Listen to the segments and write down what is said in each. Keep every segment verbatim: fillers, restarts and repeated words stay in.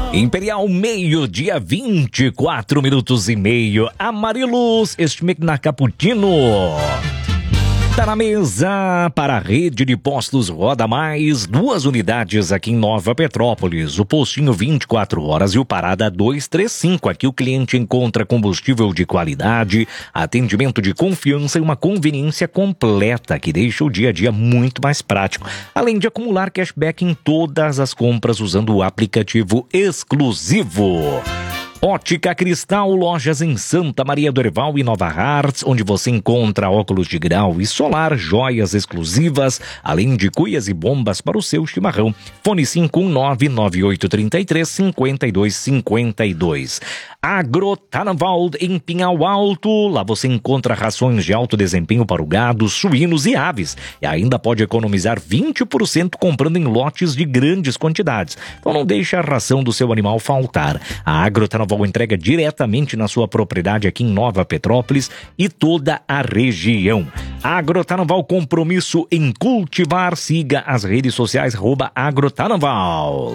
Imperial, meio-dia, vinte e quatro minutos e meio. Amarelos, este na Caputino. Tá na mesa para a rede de postos Roda Mais, duas unidades aqui em Nova Petrópolis, o postinho vinte e quatro horas e o Parada duzentos e trinta e cinco. Aqui o cliente encontra combustível de qualidade, atendimento de confiança e uma conveniência completa que deixa o dia a dia muito mais prático, além de acumular cashback em todas as compras usando o aplicativo exclusivo. Ótica Cristal, lojas em Santa Maria do Herval e Nova Hartz, onde você encontra óculos de grau e solar, joias exclusivas, além de cuias e bombas para o seu chimarrão. Fone cinco um nove, nove oito três três, cinco dois cinco dois. Agrotarnwald, em Pinhal Alto, lá você encontra rações de alto desempenho para o gado, suínos e aves. E ainda pode economizar vinte por cento comprando em lotes de grandes quantidades. Então não deixe a ração do seu animal faltar. A Agrotarnwald entrega diretamente na sua propriedade aqui em Nova Petrópolis e toda a região. Agrotarnwald, compromisso em cultivar. Siga as redes sociais, arroba Agrotarnwald.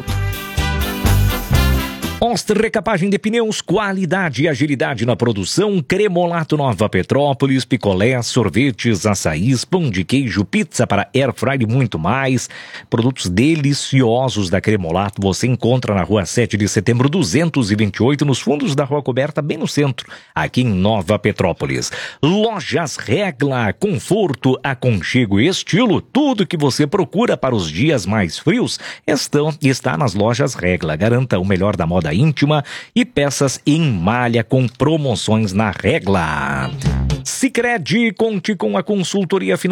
Oster Recapagem de Pneus, qualidade e agilidade na produção. Cremolato Nova Petrópolis, picolé, sorvetes, açaís, pão de queijo, pizza para air fry e muito mais. Produtos deliciosos da Cremolato você encontra na rua sete de setembro duzentos e vinte e oito, nos fundos da Rua Coberta, bem no centro, aqui em Nova Petrópolis. Lojas Regla, conforto, aconchego e estilo, tudo que você procura para os dias mais frios estão, está nas Lojas Regla. Garanta o melhor da moda íntima e peças em malha com promoções na Regla. Sicredi, conte com a consultoria financeira